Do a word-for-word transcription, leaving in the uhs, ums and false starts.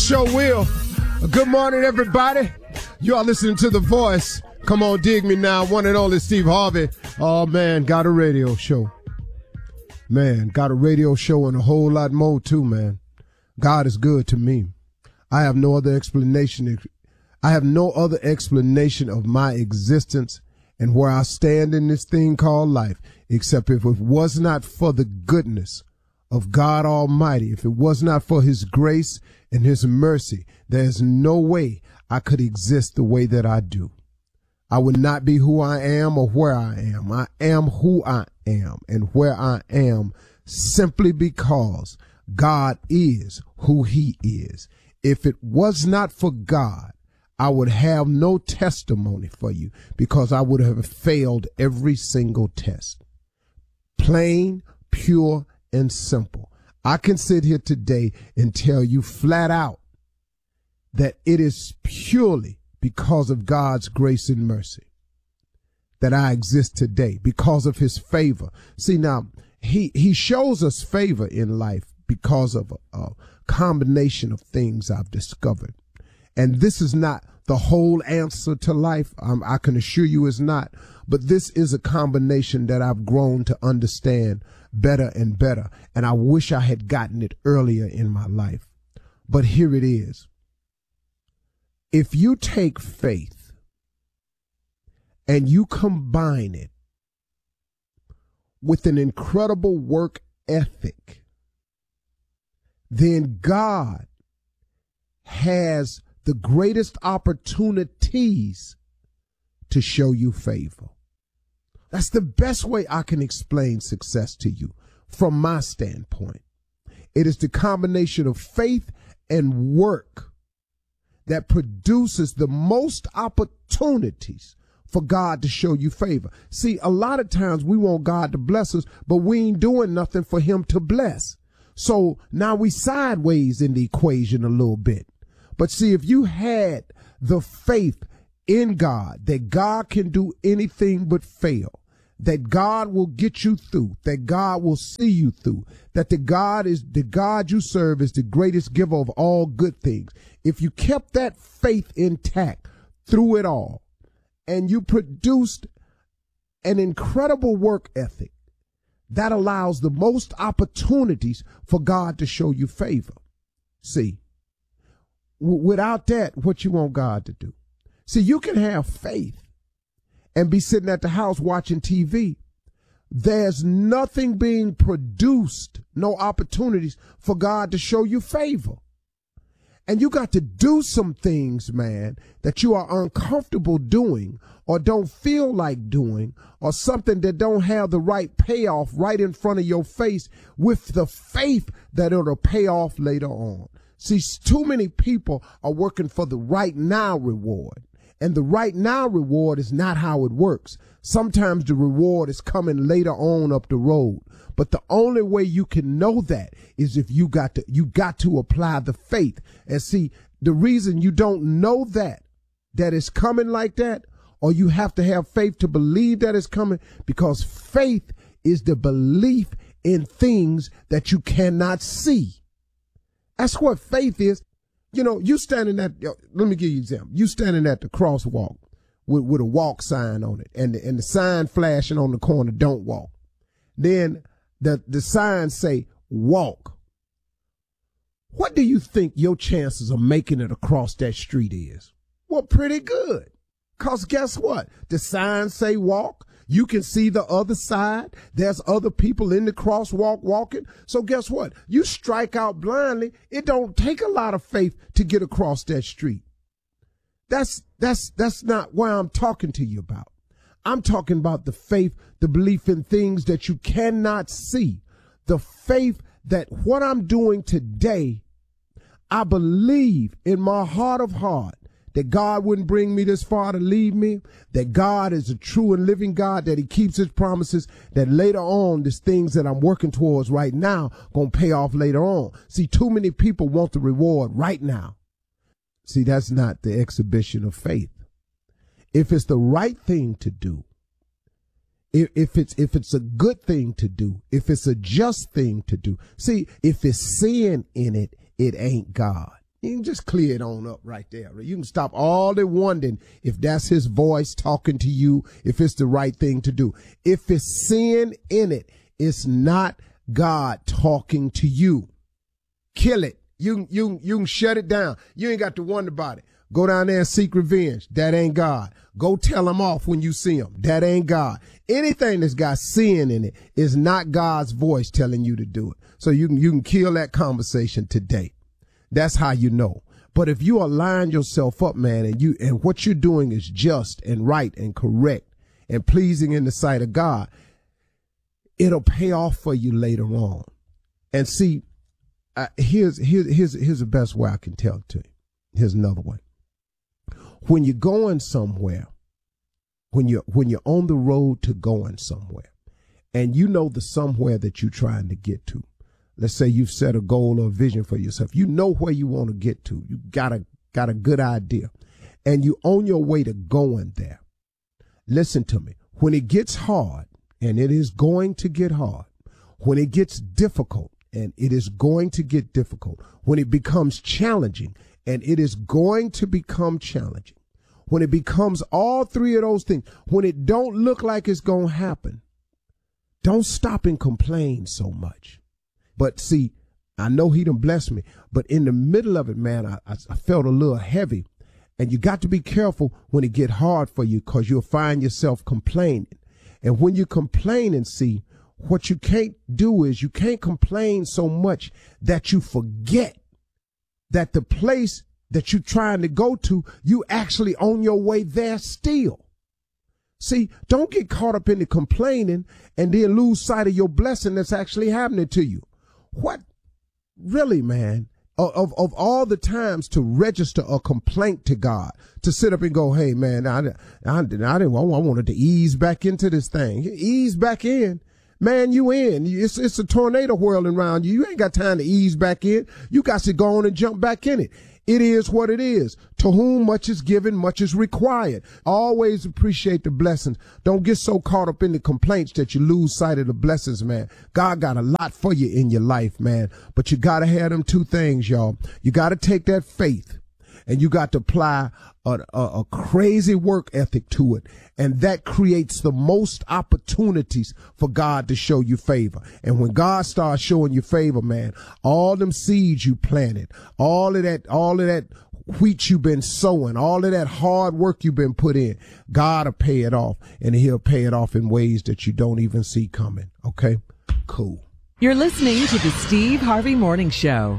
sure will. Good morning, everybody. You are listening to The Voice. Come on, dig me now. One and only Steve Harvey. Oh, man, got a radio show. Man, got a radio show and a whole lot more, too, man. God is good to me. I have no other explanation. I have no other explanation of my existence and where I stand in this thing called life, except if it was not for the goodness of God Almighty, if it was not for his grace and his mercy, there's no way I could exist the way that I do. I would not be who I am or where I am. I am who I am and where I am simply because God is who he is. If it was not for God, I would have no testimony for you because I would have failed every single test. Plain, pure, and simple. I can sit here today and tell you flat out that it is purely because of God's grace and mercy that I exist today, because of his favor. See, now, he, he shows us favor in life because of a, a combination of things I've discovered. And this is not the whole answer to life. Um, I can assure you it's not. But this is a combination that I've grown to understand better and better. And I wish I had gotten it earlier in my life. But here it is. If you take faith and you combine it with an incredible work ethic, then God has the greatest opportunities to show you favor. That's the best way I can explain success to you from my standpoint. It is the combination of faith and work that produces the most opportunities for God to show you favor. See, a lot of times we want God to bless us, but we ain't doing nothing for him to bless. So now we sideways in the equation a little bit. But see, if you had the faith in God, that God can do anything but fail, that God will get you through, that God will see you through, that the God is the God you serve is the greatest giver of all good things. If you kept that faith intact through it all, and you produced an incredible work ethic, that allows the most opportunities for God to show you favor. See, w- without that, what you want God to do? See, you can have faith and be sitting at the house watching T V. There's nothing being produced, no opportunities for God to show you favor. And you got to do some things, man, that you are uncomfortable doing or don't feel like doing, or something that don't have the right payoff right in front of your face with the faith that it'll pay off later on. See, too many people are working for the right now reward. And the right now reward is not how it works. Sometimes the reward is coming later on up the road. But the only way you can know that is if you got to, you got to apply the faith. And see, the reason you don't know that, that it's coming like that, or you have to have faith to believe that it's coming, because faith is the belief in things that you cannot see. That's what faith is. You know, you standing at, let me give you an example. You standing at the crosswalk with, with a walk sign on it, and the, and the sign flashing on the corner, don't walk. Then the, the sign say, walk. What do you think your chances of making it across that street is? Well, pretty good. Cause guess what? The sign say walk. You can see the other side. There's other people in the crosswalk walking. So guess what? You strike out blindly. It don't take a lot of faith to get across that street. That's, that's, that's not what I'm talking to you about. I'm talking about the faith, the belief in things that you cannot see. The faith that what I'm doing today, I believe in my heart of heart that God wouldn't bring me this far to leave me, that God is a true and living God, that he keeps his promises, that later on, these things that I'm working towards right now going to pay off later on. See, too many people want the reward right now. See, that's not the exhibition of faith. If it's the right thing to do, if, if it's if it's a good thing to do, if it's a just thing to do, see, if it's sin in it, it ain't God. You can just clear it on up right there. You can stop all the wondering if that's his voice talking to you, if it's the right thing to do. If it's sin in it, it's not God talking to you. Kill it. You, you, you can shut it down. You ain't got to wonder about it. Go down there and seek revenge. That ain't God. Go tell him off when you see him. That ain't God. Anything that's got sin in it is not God's voice telling you to do it. So you can, you can kill that conversation today. That's how you know. But if you align yourself up, man, and you, and what you're doing is just and right and correct and pleasing in the sight of God, it'll pay off for you later on. And see, uh, here's, here's, here's, here's the best way I can tell it to you. Here's another way. When you're going somewhere, when you're, when you're on the road to going somewhere, and you know the somewhere that you're trying to get to, let's say you've set a goal or a vision for yourself. You know where you want to get to. You got a, got a good idea, and you on your way to going there. Listen to me. When it gets hard, and it is going to get hard, when it gets difficult, and it is going to get difficult, when it becomes challenging, and it is going to become challenging, when it becomes all three of those things, when it don't look like it's going to happen, don't stop and complain so much. But see, I know he done blessed me, but in the middle of it, man, I, I felt a little heavy. And you got to be careful when it get hard for you, because you'll find yourself complaining. And when you complain, and see, what you can't do is you can't complain so much that you forget that the place that you're trying to go to, you actually on your way there still. See, don't get caught up in the complaining and then lose sight of your blessing that's actually happening to you. What really, man, of, of all the times to register a complaint to God, to sit up and go, hey, man, I, I, I didn't, I wanted to ease back into this thing. Ease back in. Man, you in. It's, it's a tornado whirling around you. You ain't got time to ease back in. You got to go on and jump back in it. It is what it is. To whom much is given, much is required. Always appreciate the blessings. Don't get so caught up in the complaints that you lose sight of the blessings, man. God got a lot for you in your life, man. But you got to have them two things, y'all. You got to take that faith, and you got to apply a, a, a crazy work ethic to it. And that creates the most opportunities for God to show you favor. And when God starts showing you favor, man, all them seeds you planted, all of that, all of that wheat you've been sowing, all of that hard work you've been put in, God will pay it off, and he'll pay it off in ways that you don't even see coming. Okay? Cool. You're listening to the Steve Harvey Morning Show.